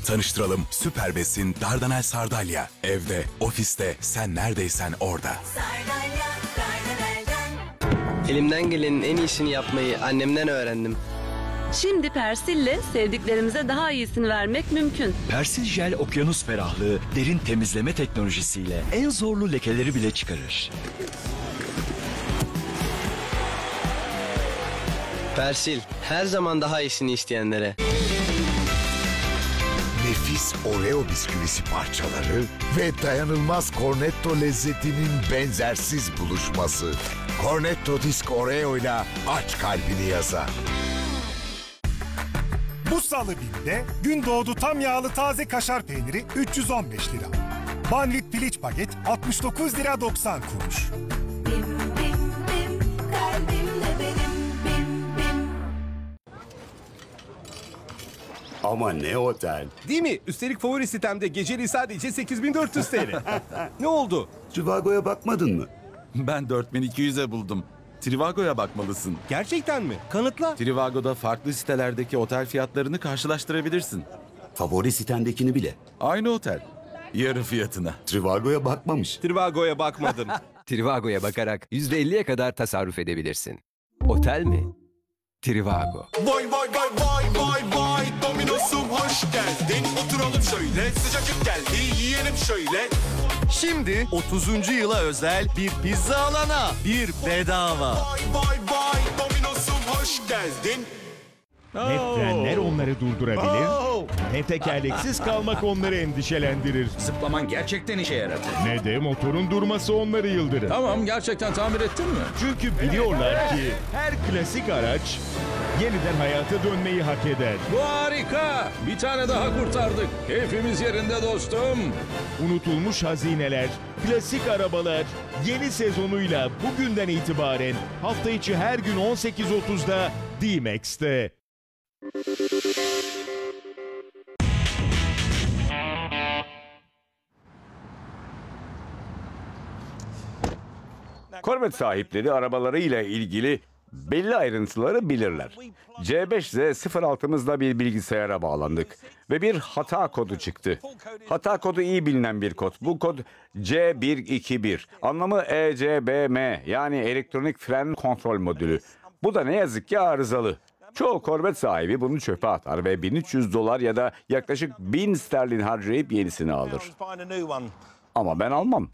Tanıştıralım, Süper Besin Dardanel Sardalya. Evde, ofiste, sen neredeysen orada. Sardalya, Dardanel'den. Elimden gelenin en iyisini yapmayı annemden öğrendim. Şimdi Persil'le sevdiklerimize daha iyisini vermek mümkün. Persil Jel okyanus ferahlığı derin temizleme teknolojisiyle en zorlu lekeleri bile çıkarır. Persil, her zaman daha iyisini isteyenlere. Nefis Oreo bisküvisi parçaları ve dayanılmaz Cornetto lezzetinin benzersiz buluşması. Cornetto Disk Oreo ile aç kalbini yaza. Bu salı BİM'de Gündoğdu tam yağlı taze kaşar peyniri 315 lira. Banvit piliç baget 69 lira 90 kuruş. Bim bim bim, kalbimle benim bim bim. Ama ne otel. Değil mi? Üstelik favori sitemde geceliği sadece 8400 TL. Ne oldu? Trivago'ya bakmadın mı? Ben 4200'e buldum. Trivago'ya bakmalısın. Gerçekten mi? Kanıtla. Trivago'da farklı sitelerdeki otel fiyatlarını karşılaştırabilirsin. Favori sitendekini bile. Aynı otel. Yarı fiyatına. Trivago'ya bakmamış. Trivago'ya bakmadım. Trivago'ya bakarak %50'ye kadar tasarruf edebilirsin. Otel mi? Trivago. Vay vay vay vay vay vay, Domino'sum hoş geldin. Oturalım şöyle, sıcacık geldi, yiyelim şöyle. Şimdi 30. yıla özel bir pizza alana bir bedava. Vay vay vay, Domino'sum hoş geldin. Ne frenler onları durdurabilir, ne tekerleksiz kalmak onları endişelendirir. Zıplaman gerçekten işe yaradı. Ne de motorun durması onları yıldırır. Tamam, gerçekten tamir ettin mi? Çünkü biliyorlar ki her klasik araç yeniden hayata dönmeyi hak eder. Bu harika. Bir tane daha kurtardık. Keyfimiz yerinde dostum. Unutulmuş hazineler, klasik arabalar yeni sezonuyla bugünden itibaren hafta içi her gün 18.30'da D-Max'te. Corvette sahipleri arabalarıyla ilgili belli ayrıntıları bilirler. C5Z 06'mızda bir bilgisayara bağlandık ve bir hata kodu çıktı. Hata kodu iyi bilinen bir kod. Bu kod C121. Anlamı ECBM, yani elektronik fren kontrol modülü. Bu da ne yazık ki arızalı. Çoğu Corvette sahibi bunu çöpe atar ve $1300 ya da yaklaşık 1000 sterlin harcayıp yenisini alır. Ama ben almam.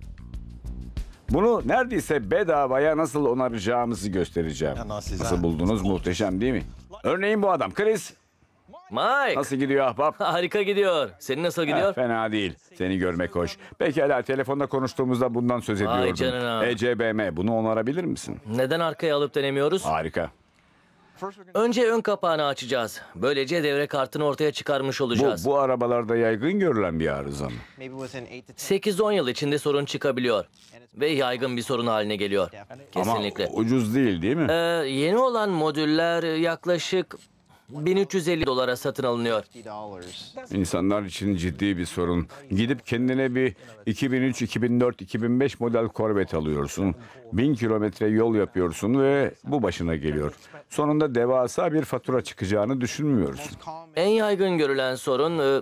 Bunu neredeyse bedavaya nasıl onaracağımızı göstereceğim. Nasıl buldunuz? Muhteşem değil mi? Örneğin bu adam. Chris. Mike. Nasıl gidiyor ahbap? Harika gidiyor. Senin nasıl gidiyor? Fena değil. Seni görmek hoş. Pekala, telefonda konuştuğumuzda bundan söz Vay ediyordum. canına. ECBM. Bunu onarabilir misin? Neden arkaya alıp denemiyoruz? Harika. Önce ön kapağını açacağız. Böylece devre kartını ortaya çıkarmış olacağız. Bu arabalarda yaygın görülen bir arıza mı? 8-10 yıl içinde sorun çıkabiliyor. Ve yaygın bir sorun haline geliyor. Kesinlikle. Ama ucuz değil mi? Yeni olan modüller yaklaşık $1350 satın alınıyor. İnsanlar için ciddi bir sorun. Gidip kendine bir 2003, 2004, 2005 model Corvette alıyorsun. 1000 kilometre yol yapıyorsun ve bu başına geliyor. Sonunda devasa bir fatura çıkacağını düşünmüyorsun. En yaygın görülen sorun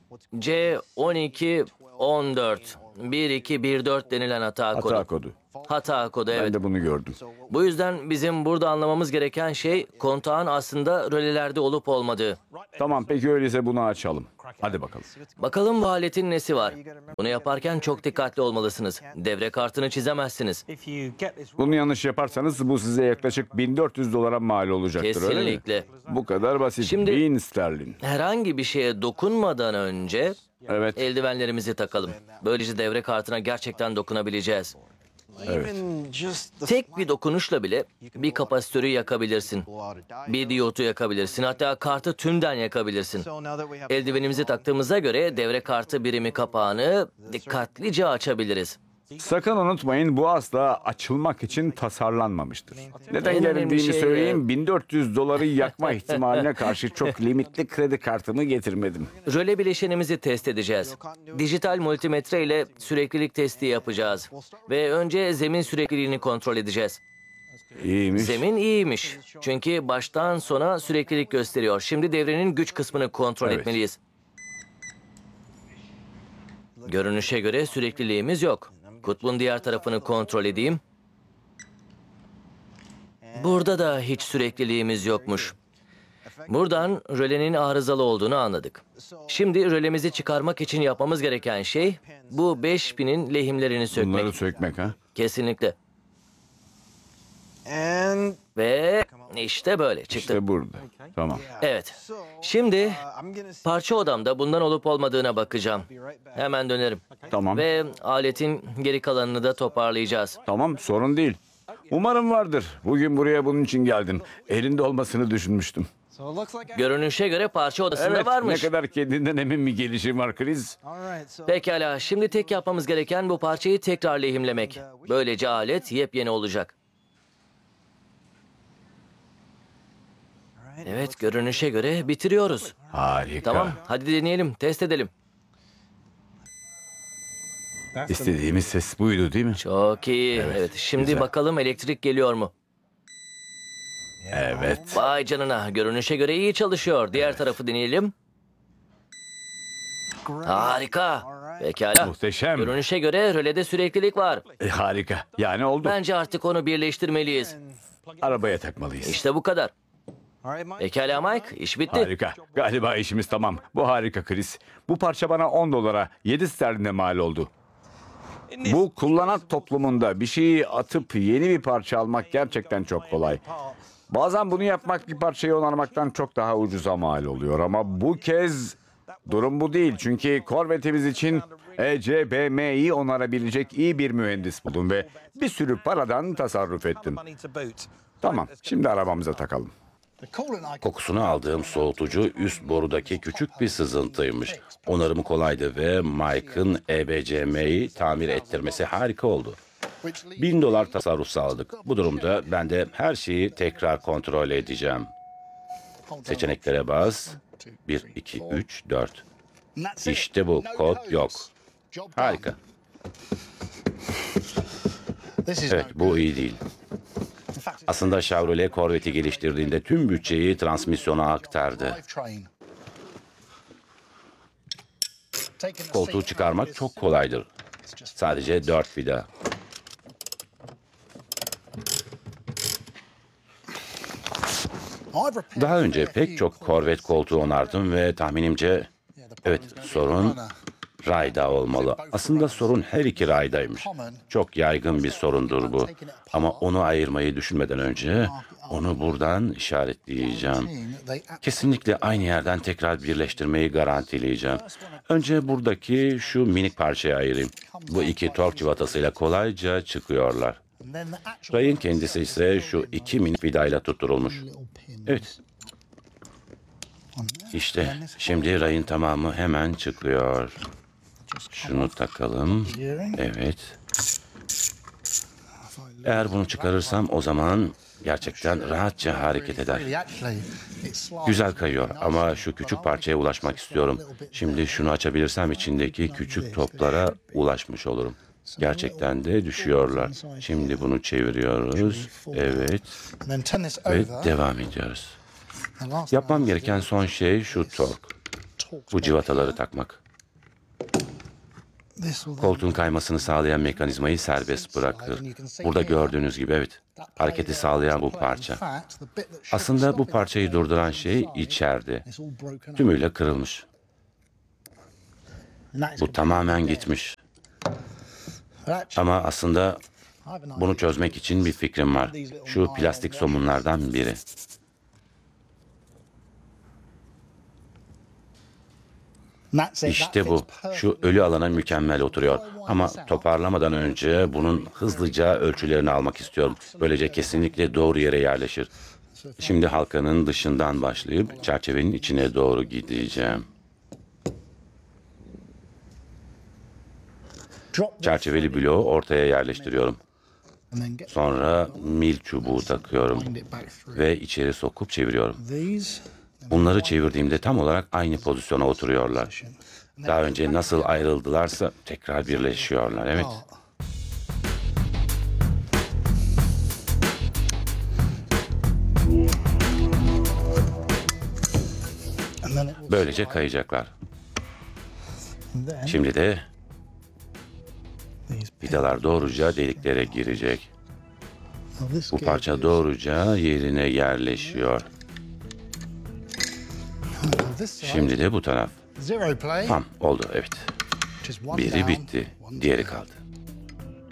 C1214. 1214 denilen hata kodu. Hata kodu. Hata kodu, evet. Ben de bunu gördüm. Bu yüzden bizim burada anlamamız gereken şey kontağın aslında rölelerde olup olmadığı. Tamam, peki öyleyse bunu açalım. Hadi bakalım. Bakalım bu aletin nesi var? Bunu yaparken çok dikkatli olmalısınız. Devre kartını çizemezsiniz. Bunu yanlış yaparsanız bu size yaklaşık $1400 mal olacaktır, öyle mi? Kesinlikle. Bu kadar basit. Şimdi- 1000 sterlin. Herhangi bir şeye dokunmadan önce Evet. eldivenlerimizi takalım. Böylece devre kartına gerçekten dokunabileceğiz. Evet. Tek bir dokunuşla bile bir kapasitörü yakabilirsin. Bir diyotu yakabilirsin. Hatta kartı tümden yakabilirsin. Eldivenimizi taktığımıza göre devre kartı birimi kapağını dikkatlice açabiliriz. Sakın unutmayın, bu asla açılmak için tasarlanmamıştır. Neden En önemli gerildiğini şey, söyleyeyim. $1400 yakma ihtimaline karşı çok limitli kredi kartımı getirmedim. Röle bileşenimizi test edeceğiz. Dijital multimetre ile süreklilik testi yapacağız. Ve önce zemin sürekliliğini kontrol edeceğiz. İyiymiş. Zemin iyiymiş. Çünkü baştan sona süreklilik gösteriyor. Şimdi devrenin güç kısmını kontrol Evet. etmeliyiz. Görünüşe göre sürekliliğimiz yok. Kutbun diğer tarafını kontrol edeyim. Burada da hiç sürekliliğimiz yokmuş. Buradan rölenin arızalı olduğunu anladık. Şimdi rölemizi çıkarmak için yapmamız gereken şey bu 5 pinin lehimlerini sökmek. Bunları sökmek ha? Kesinlikle. Ve işte böyle çıktı. İşte burada. Tamam. Evet. Şimdi parça odamda bundan olup olmadığına bakacağım. Hemen dönerim. Tamam. Ve aletin geri kalanını da toparlayacağız. Tamam, sorun değil. Umarım vardır. Bugün buraya bunun için geldin. Elinde olmasını düşünmüştüm. Görünüşe göre parça odasında Evet, varmış. ne kadar kendinden emin bir gelişim var Chris. Pekala, şimdi tek yapmamız gereken bu parçayı tekrar lehimlemek. Böylece alet yepyeni olacak. Evet, görünüşe göre bitiriyoruz. Harika. Tamam, hadi deneyelim, test edelim. İstediğimiz ses buydu değil mi? Çok iyi. Evet, şimdi güzel. bakalım elektrik geliyor mu? Evet. Vay canına, görünüşe göre iyi çalışıyor. Diğer tarafı deneyelim. Harika. Pekala. Muhteşem. Görünüşe göre rölede süreklilik var. Harika. Yani oldu. Bence artık onu birleştirmeliyiz. Arabaya takmalıyız. İşte bu kadar. Pekala Mike, iş bitti. Harika. Galiba işimiz tamam. Bu harika Chris. Bu parça bana 10 dolara 7 sterline mal oldu. Bu kullanat toplumunda bir şeyi atıp yeni bir parça almak gerçekten çok kolay. Bazen bunu yapmak bir parçayı onarmaktan çok daha ucuza mal oluyor ama bu kez durum bu değil. Çünkü Corvette'imiz için ECBM'yi onarabilecek iyi bir mühendis buldum ve bir sürü paradan tasarruf ettim. Tamam, şimdi arabamıza takalım. Kokusunu aldığım soğutucu üst borudaki küçük bir sızıntıymış. Onarımı kolaydı ve Mike'ın EBCM'yi tamir ettirmesi harika oldu. $1000 tasarruf sağladık. Bu durumda ben de her şeyi tekrar kontrol edeceğim. Seçeneklere bas. 1, 2, 3, 4. İşte bu. Kod yok. Harika. Evet, bu iyi değil. Aslında Chevrolet Corvette'i geliştirdiğinde tüm bütçeyi transmisyona aktardı. Koltuğu çıkarmak çok kolaydır. Sadece 4 vida. Daha önce pek çok Corvette koltuğu onardım ve tahminimce evet sorun rayda olmalı. Aslında sorun her iki raydaymış. Çok yaygın bir sorundur bu. Ama onu ayırmayı düşünmeden önce onu buradan işaretleyeceğim. Kesinlikle aynı yerden tekrar birleştirmeyi garantileyeceğim. Önce buradaki şu minik parçayı ayırayım. Bu iki tork cıvatasıyla kolayca çıkıyorlar. Rayın kendisi ise şu iki minik vidayla tutturulmuş. Evet. İşte şimdi rayın tamamı hemen çıkıyor. Şunu takalım. Evet. Eğer bunu çıkarırsam o zaman gerçekten rahatça hareket eder. Güzel kayıyor ama şu küçük parçaya ulaşmak istiyorum. Şimdi şunu açabilirsem içindeki küçük toplara ulaşmış olurum. Gerçekten de düşüyorlar. Şimdi bunu çeviriyoruz. Evet. Ve devam ediyoruz. Yapmam gereken son şey şu tork. Bu cıvataları takmak. Koltuğun kaymasını sağlayan mekanizmayı serbest bırakır. Burada gördüğünüz gibi evet, hareketi sağlayan bu parça. Aslında bu parçayı durduran şey içeride. Tümüyle kırılmış. Bu tamamen gitmiş. Ama aslında bunu çözmek için bir fikrim var. Şu plastik somunlardan biri. İşte bu. Şu ölü alana mükemmel oturuyor. Ama toparlamadan önce bunun hızlıca ölçülerini almak istiyorum. Böylece kesinlikle doğru yere yerleşir. Şimdi halkanın dışından başlayıp çerçevenin içine doğru gideceğim. Çerçeveli bloğu ortaya yerleştiriyorum. Sonra mil çubuğu takıyorum ve içeri sokup çeviriyorum. Bunları çevirdiğimde tam olarak aynı pozisyona oturuyorlar. Daha önce nasıl ayrıldılarsa tekrar birleşiyorlar. Evet. Böylece kayacaklar. Şimdi de Vidalar doğruca deliklere girecek. Bu parça doğruca yerine yerleşiyor. Şimdi de bu taraf. Tamam oldu, evet. Biri bitti, diğeri kaldı.